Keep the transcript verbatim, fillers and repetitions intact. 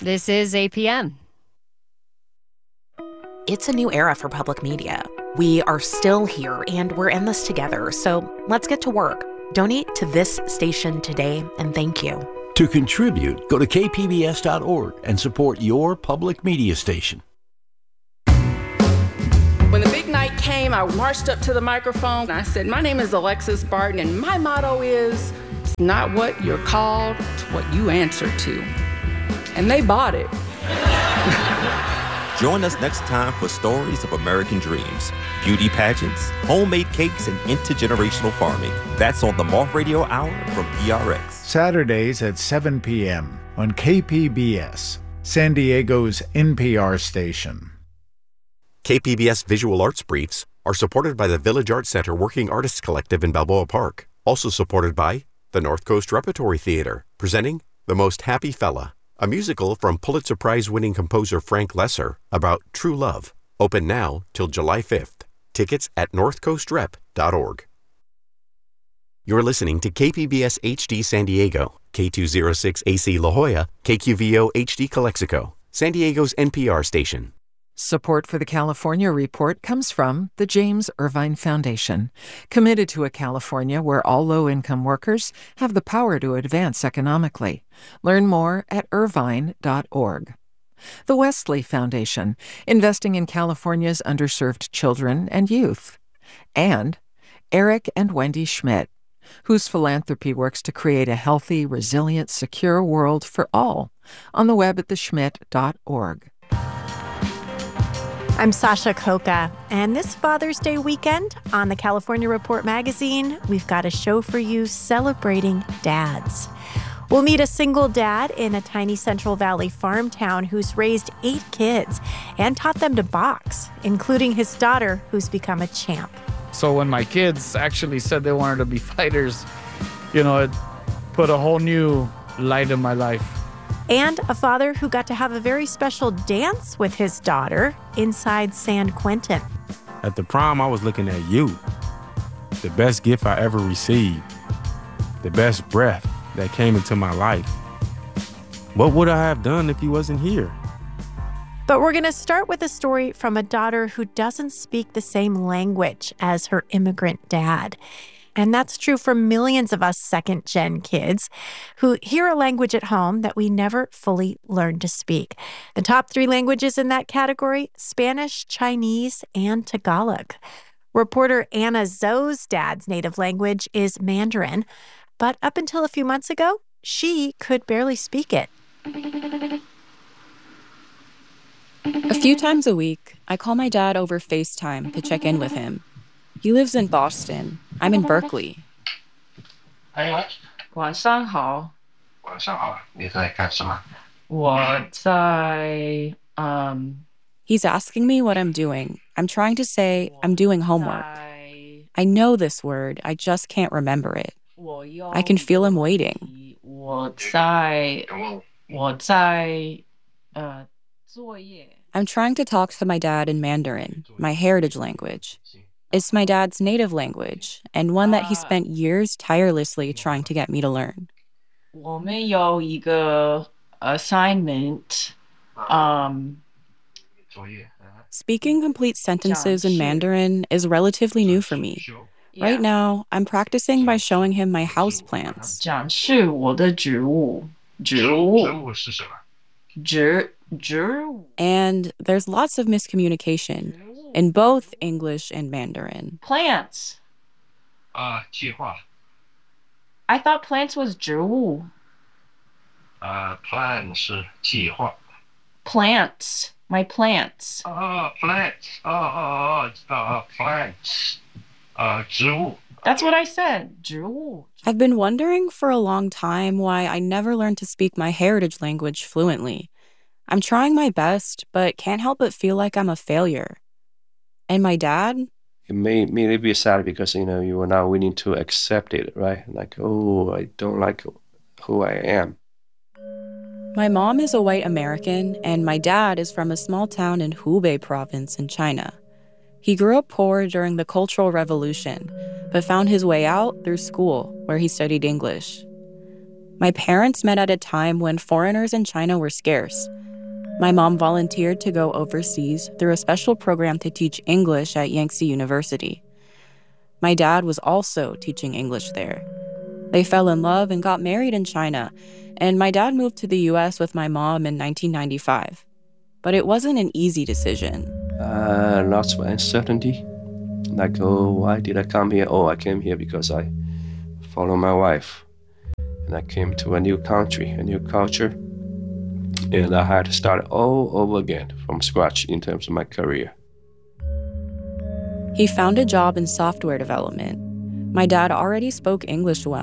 This is A P M. It's a new era for public media. We are still here, and we're in this together, so let's get to work. Donate to this station today, and thank you. To contribute, go to k p b s dot org and support your public media station. When the big night came, I marched up to the microphone and I said, my name is Alexis Barton, and my motto is, it's not what you're called, it's what you answer to. And they bought it. Join us next time for stories of American dreams, beauty pageants, homemade cakes, and intergenerational farming. That's on the Moth Radio Hour from P R X. Saturdays at seven p.m. on K P B S, San Diego's N P R station. K P B S Visual Arts Briefs are supported by the Village Arts Center Working Artists Collective in Balboa Park. Also supported by the North Coast Repertory Theater, presenting The Most Happy Fella, a musical from Pulitzer Prize-winning composer Frank Lesser about true love. Open now till July fifth. Tickets at north coast rep dot org. You're listening to K P B S H D San Diego, K two oh six A C La Jolla, K Q V O H D Calexico, San Diego's N P R station. Support for the California Report comes from the James Irvine Foundation, committed to a California where all low-income workers have the power to advance economically. Learn more at irvine dot org. The Wesley Foundation, investing in California's underserved children and youth. And Eric and Wendy Schmidt, whose philanthropy works to create a healthy, resilient, secure world for all, on the web at the schmidt dot org. I'm Sasha Coca, and this Father's Day weekend on the California Report magazine, we've got a show for you celebrating dads. We'll meet a single dad in a tiny Central Valley farm town who's raised eight kids and taught them to box, including his daughter, who's become a champ. So when my kids actually said they wanted to be fighters, you know, it put a whole new light in my life. And a father who got to have a very special dance with his daughter inside San Quentin. At the prom, I was looking at you. The best gift I ever received. The best breath that came into my life. What would I have done if he wasn't here? But we're going to start with a story from a daughter who doesn't speak the same language as her immigrant dad. And that's true for millions of us second-gen kids who hear a language at home that we never fully learn to speak. The top three languages in that category, Spanish, Chinese, and Tagalog. Reporter Anna Zhou's dad's native language is Mandarin, but up until a few months ago, she could barely speak it. A few times a week, I call my dad over FaceTime to check in with him. He lives in Boston. I'm in Berkeley. 晚上好。晚上好，你在干什么？我在 um He's asking me what I'm doing. I'm trying to say I'm doing homework. I know this word, I just can't remember it. I can feel him waiting. 我在我在呃作业。 I'm trying to talk to my dad in Mandarin, my heritage language. It's my dad's native language, and one that he spent years tirelessly trying to get me to learn. 我们有一个 assignment, um, Speaking complete sentences in Mandarin is relatively new for me. Right now, I'm practicing by showing him my house plants. 展示我的植物，植物是什么？植植物。 And there's lots of miscommunication in both English and Mandarin. Plants. 啊，计划。I thought plants was 植物。啊 ，plan 是计划。Plants, my plants. 啊 ，plants. 啊啊啊啊 plants. 啊，植物。That's what I said. 植物。 I've been wondering for a long time why I never learned to speak my heritage language fluently. I'm trying my best, but can't help but feel like I'm a failure. And my dad? It made me be sad because, you know, you were not willing to accept it, right? Like, oh, I don't like who I am. My mom is a white American, and my dad is from a small town in Hubei province in China. He grew up poor during the Cultural Revolution, but found his way out through school, where he studied English. My parents met at a time when foreigners in China were scarce. My mom volunteered to go overseas through a special program to teach English at Yangtze University. My dad was also teaching English there. They fell in love and got married in China, and my dad moved to the U S with my mom in nineteen ninety-five. But it wasn't an easy decision. Uh, lots of uncertainty. Like, oh, why did I come here? Oh, I came here because I follow my wife. And I came to a new country, a new culture. And I had to start all over again from scratch in terms of my career. He found a job in software development. My dad already spoke English well.